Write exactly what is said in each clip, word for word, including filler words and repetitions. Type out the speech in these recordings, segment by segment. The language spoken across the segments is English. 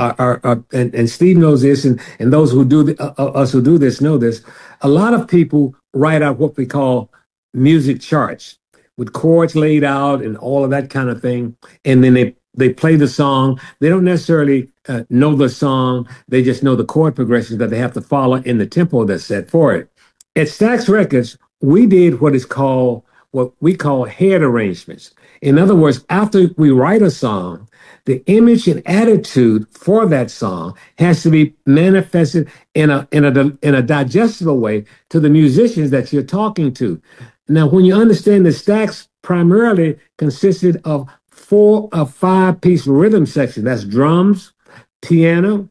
are, are, are and, and Steve knows this, and, and those who do, the, uh, us who do this know this. A lot of people write out what we call music charts with chords laid out and all of that kind of thing. And then they, they play the song. They don't necessarily uh, know the song. They just know the chord progressions that they have to follow in the tempo that's set for it. At Stax Records, we did what is called, what we call head arrangements. In other words, after we write a song, the image and attitude for that song has to be manifested in a in a in a digestible way to the musicians that you're talking to. Now, when you understand that Stax primarily consisted of four or five piece rhythm section, that's drums, piano,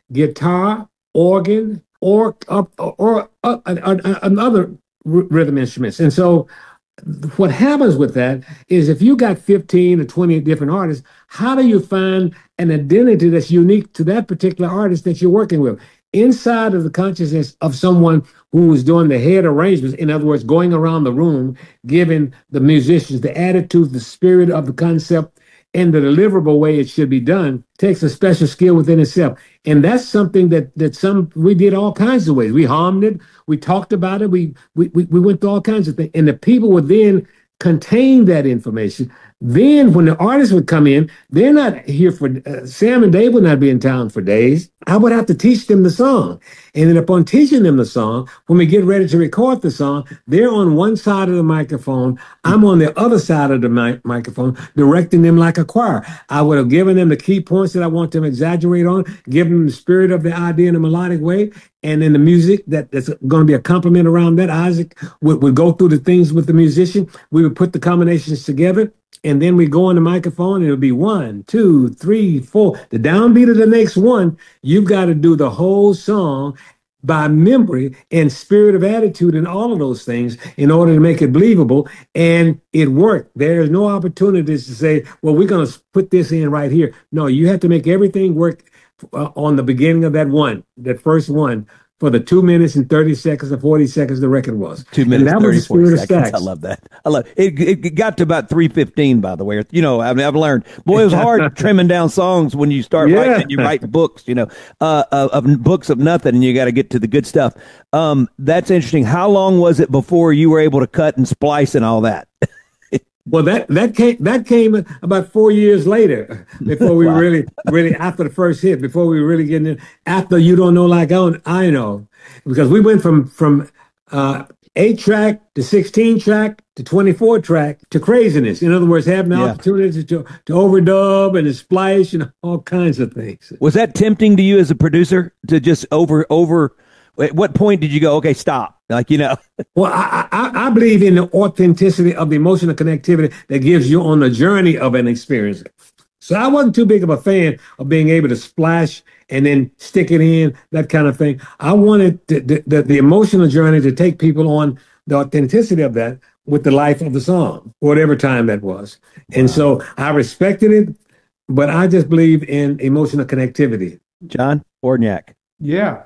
guitar, organ, or or, or, or, or another rhythm instruments, and so. What happens with that is if you got fifteen or twenty different artists, how do you find an identity that's unique to that particular artist that you're working with? Inside of the consciousness of someone who is doing the head arrangements, in other words, going around the room, giving the musicians the attitude, the spirit of the concept, and the deliverable way it should be done, takes a special skill within itself. And that's something that that some we did all kinds of ways. We harmed it, we talked about it, we we we went through all kinds of things. And the people would then contain that information. Then when the artists would come in, they're not here for, uh, Sam and Dave would not be in town for days. I would have to teach them the song. And then upon teaching them the song, when we get ready to record the song, they're on one side of the microphone. I'm on the other side of the mi- microphone, directing them like a choir. I would have given them the key points that I want them to exaggerate on, give them the spirit of the idea in a melodic way. And then the music that, that's going to be a compliment around that, Isaac would, would go through the things with the musician. We would put the combinations together. And then we go on the microphone and it'll be one, two, three, four. The downbeat of the next one, you've got to do the whole song by memory and spirit of attitude and all of those things in order to make it believable. And it worked. There's no opportunities to say, well, we're going to put this in right here. No, you have to make everything work uh, on the beginning of that one, that first one. For the two minutes and thirty seconds or forty seconds the record was. Two minutes and thirty, forty seconds. I love that. I love it. It, it got to about three fifteen, by the way. You know, I mean, I've learned, boy, it was hard trimming down songs when you start yeah. writing. You write books, you know, uh, of, of books of nothing, and you got to get to the good stuff. Um, that's interesting. How long was it before you were able to cut and splice and all that? Well, that that came that came about four years later, before we wow. really really after the first hit, before we were really getting in. After You Don't Know Like I Know, because we went from from uh, eight track to sixteen track to twenty-four track to craziness. In other words, having the yeah. opportunity to to overdub and to splice and all kinds of things. Was that tempting to you as a producer to just over over? At what point did you go, okay, stop? Like, you know. Well, I, I, I believe in the authenticity of the emotional connectivity that gives you on the journey of an experience. So I wasn't too big of a fan of being able to splash and then stick it in, that kind of thing. I wanted the, the, the, the emotional journey to take people on the authenticity of that with the life of the song, whatever time that was. And wow. so I respected it, but I just believe in emotional connectivity. John Horniak. Yeah.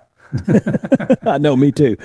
I know, me too.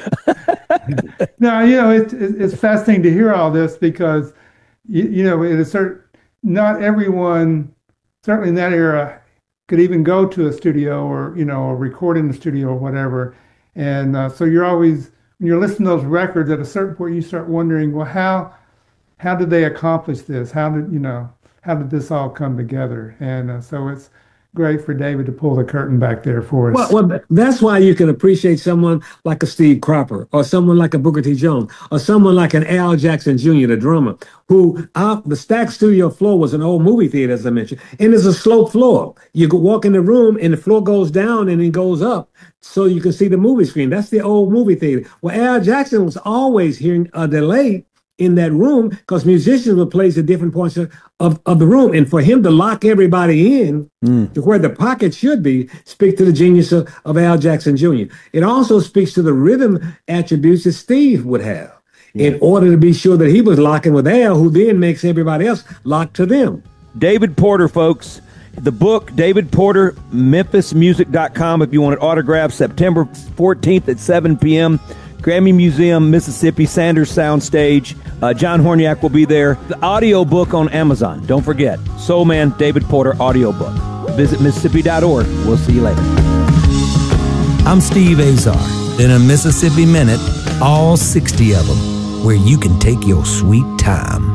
No, you know, it, it, it's fascinating to hear all this because, you, you know, it is certain, not everyone, certainly in that era, could even go to a studio or, you know, or record in the studio or whatever. And uh, so you're always, when you're listening to those records, at a certain point, you start wondering, well, how, how did they accomplish this? How did, you know, how did this all come together? And uh, so it's great for David to pull the curtain back there for us. Well, well, that's why you can appreciate someone like a Steve Cropper or someone like a Booker T. Jones or someone like an Al Jackson Junior, the drummer, who out the Stax studio floor was an old movie theater, as I mentioned, and it's a sloped floor. You go walk in the room and the floor goes down and it goes up so you can see the movie screen. That's the old movie theater. Well, Al Jackson was always hearing a delay in that room because musicians would place at different points of, of, of the room. And for him to lock everybody in mm. to where the pocket should be, speak to the genius of, of Al Jackson Junior It also speaks to the rhythm attributes that Steve would have yeah. in order to be sure that he was locking with Al, who then makes everybody else lock to them. David Porter, folks. The book, David Porter, Memphis Music dot com, if you want it autographed, September fourteenth at seven p.m., Grammy Museum, Mississippi, Sanders Soundstage. Uh, John Horniak will be there. The audio book on Amazon. Don't forget. Soul Man, David Porter, audio book. visit Mississippi dot org. We'll see you later. I'm Steve Azar. In a Mississippi Minute, all sixty of them, where you can take your sweet time.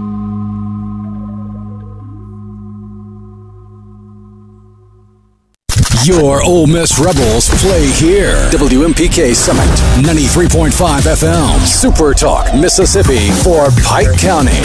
Your Ole Miss Rebels play here. W M P K Summit, ninety-three point five F M. Super Talk, Mississippi for Pike County.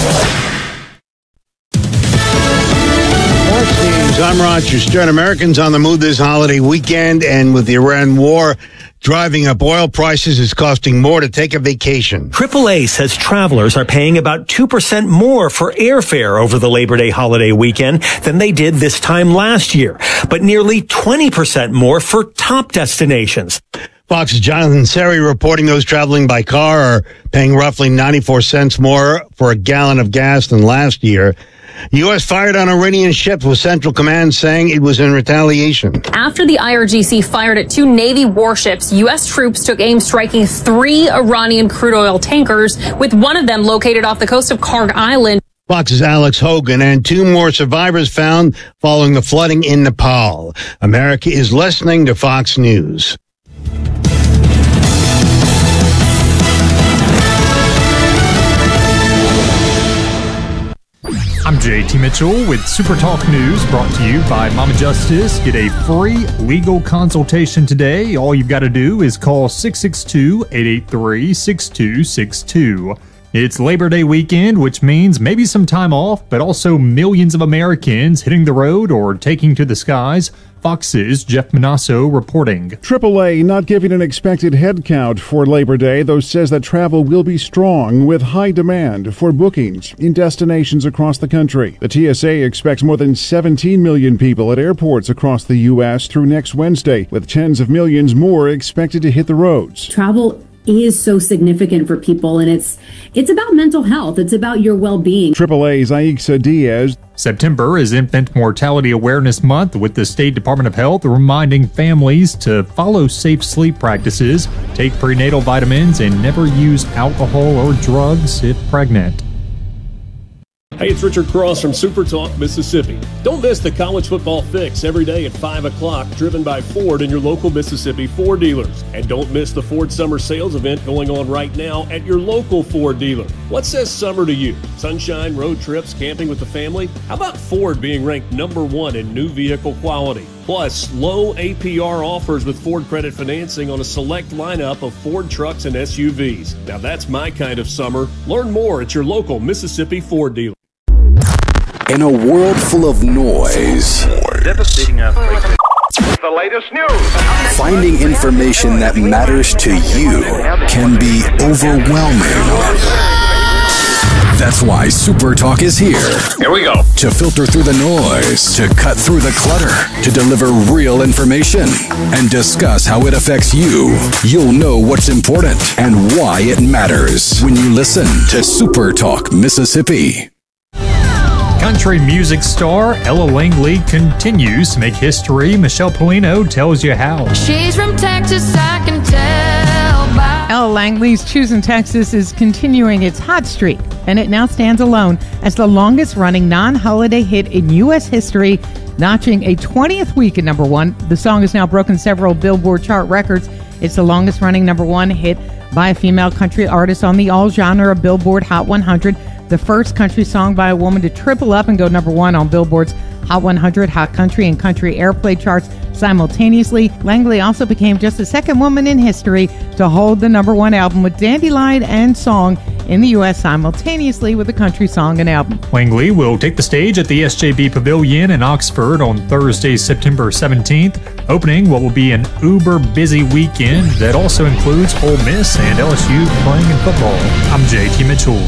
I'm Roger Stern. Americans on the move this holiday weekend, and with the Iran war driving up oil prices, is costing more to take a vacation. triple A says travelers are paying about two percent more for airfare over the Labor Day holiday weekend than they did this time last year, but nearly twenty percent more for top destinations. Fox's Jonathan Seri reporting those traveling by car are paying roughly ninety-four cents more for a gallon of gas than last year. U S fired on Iranian ships, with Central Command saying it was in retaliation. After the I R G C fired at two Navy warships, U S troops took aim striking three Iranian crude oil tankers, with one of them located off the coast of Karg Island. Fox's Alex Hogan, and two more survivors found following the flooding in Nepal. America is listening to Fox News. I'm J T Mitchell with Super Talk News, brought to you by Mama Justice. Get a free legal consultation today. All you've got to do is call six six two, eight eight three, six two six two. It's Labor Day weekend, which means maybe some time off, but also millions of Americans hitting the road or taking to the skies. Fox's Jeff Manasso reporting. triple A not giving an expected head count for Labor Day, though says that travel will be strong with high demand for bookings in destinations across the country. The T S A expects more than seventeen million people at airports across the U S through next Wednesday, with tens of millions more expected to hit the roads. Travel is so significant for people, and it's it's about mental health. It's about your well-being. triple A's Aixa Diaz. September is Infant Mortality Awareness Month, with the State Department of Health reminding families to follow safe sleep practices, take prenatal vitamins, and never use alcohol or drugs if pregnant. Hey, it's Richard Cross from Super Talk, Mississippi. Don't miss the College Football Fix every day at five o'clock, driven by Ford and your local Mississippi Ford dealers. And don't miss the Ford Summer Sales event going on right now at your local Ford dealer. What says summer to you? Sunshine, road trips, camping with the family? How about Ford being ranked number one in new vehicle quality? Plus, low A P R offers with Ford Credit Financing on a select lineup of Ford trucks and S U Vs. Now that's my kind of summer. Learn more at your local Mississippi Ford dealer. In a world full of noise, devastating earthquake. The latest news. Finding information that matters to you can be overwhelming. That's why Super Talk is here. Here we go. To filter through the noise, to cut through the clutter, to deliver real information, and discuss how it affects you. You'll know what's important and why it matters when you listen to Super Talk Mississippi. Country music star Ella Langley continues to make history. Michelle Polino tells you how. She's from Texas, I can tell by... Ella Langley's Choosing Texas is continuing its hot streak, and it now stands alone as the longest-running non-holiday hit in U S history, notching a twentieth week at number one. The song has now broken several Billboard chart records. It's the longest-running number one hit by a female country artist on the all-genre Billboard Hot one hundred. The first country song by a woman to triple up and go number one on Billboard's Hot one hundred, Hot Country, and Country Airplay charts simultaneously. Langley also became just the second woman in history to hold the number one album with Dandelion and Song in the U S simultaneously with a country song and album. Langley will take the stage at the S J B Pavilion in Oxford on Thursday, September seventeenth, opening what will be an uber busy weekend that also includes Ole Miss and L S U playing in football. I'm J T Mitchell.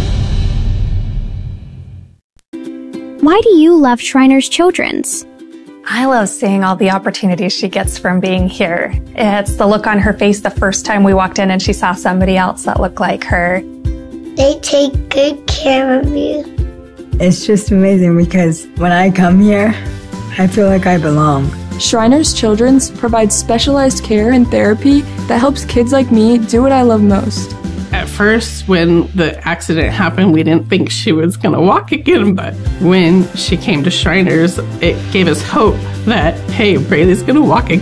Why do you love Shriners Children's? I love seeing all the opportunities she gets from being here. It's the look on her face the first time we walked in and she saw somebody else that looked like her. They take good care of you. It's just amazing because when I come here, I feel like I belong. Shriners Children's provides specialized care and therapy that helps kids like me do what I love most. At first, when the accident happened, we didn't think she was going to walk again, but when she came to Shriners, it gave us hope that, hey, Braylee's going to walk again.